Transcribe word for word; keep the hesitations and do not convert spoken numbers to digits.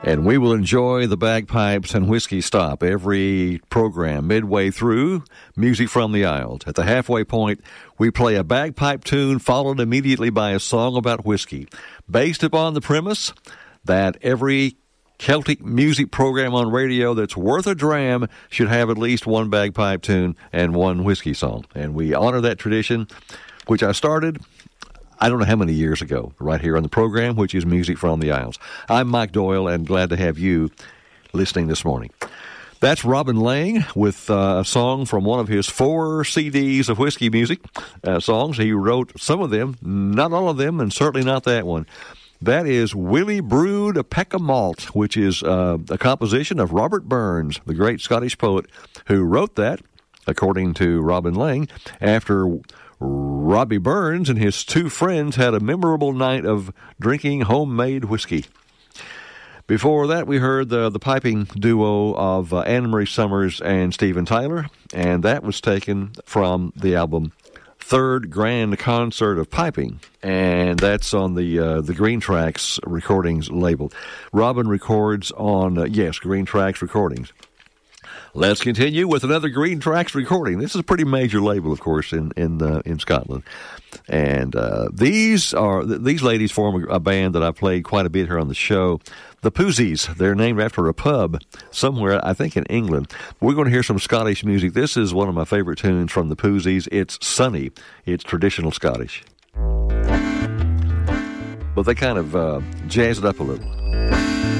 And we will enjoy the bagpipes and whiskey stop every program midway through Music from the Isles. At the halfway point, we play a bagpipe tune followed immediately by a song about whiskey, based upon the premise that every Celtic music program on radio that's worth a dram should have at least one bagpipe tune and one whiskey song. And we honor that tradition, which I started I don't know how many years ago, right here on the program, which is Music from the Isles. I'm Mike Doyle, and glad to have you listening this morning. That's Robin Lang with uh, a song from one of his four C Ds of whiskey music uh, songs. He wrote some of them, not all of them, and certainly not that one. That is Willie Brewed a Peck of Malt, which is uh, a composition of Robert Burns, the great Scottish poet, who wrote that, according to Robin Lang, after Robbie Burns and his two friends had a memorable night of drinking homemade whiskey. Before that, we heard the, the piping duo of uh, Anne Marie Summers and Steven Tyler, and that was taken from the album Third Grand Concert of Piping, and that's on the uh, the Green Tracks Recordings label. Robin records on, uh, yes, Green Tracks Recordings. Let's continue with another Green Tracks recording. This is a pretty major label, of course, in in uh, in Scotland. And uh, these are these ladies form a, a band that I played quite a bit here on the show. The Poozies. They're named after a pub somewhere, I think, in England. We're going to hear some Scottish music. This is one of my favorite tunes from the Poozies. It's Sunny. It's traditional Scottish. But they kind of uh, jazz it up a little.